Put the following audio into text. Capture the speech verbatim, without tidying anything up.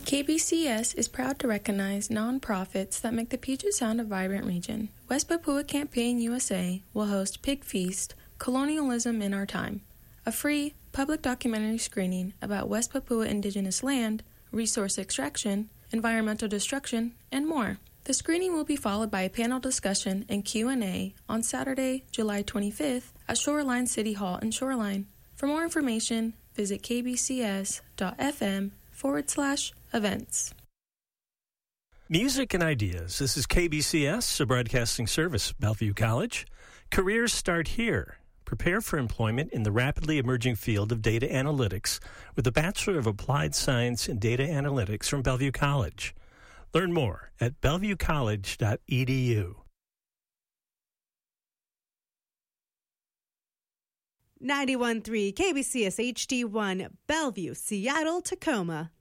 K B C S is proud to recognize nonprofits that make the Puget Sound a vibrant region. West Papua Campaign U S A will host Pig Feast, Colonialism in Our Time, a free public documentary screening about West Papua indigenous land, resource extraction, environmental destruction, and more. The screening will be followed by a panel discussion and Q and A on Saturday, July twenty-fifth at Shoreline City Hall in Shoreline. For more information, visit kbcs.fm forward slash events. Music and ideas. This is K B C S, a broadcasting service, Bellevue College. Careers start here. Prepare for employment in the rapidly emerging field of data analytics with a Bachelor of Applied Science in Data Analytics from Bellevue College. Learn more at bellevue college dot e d u. ninety-one point three K B C S H D one, Bellevue, Seattle, Tacoma.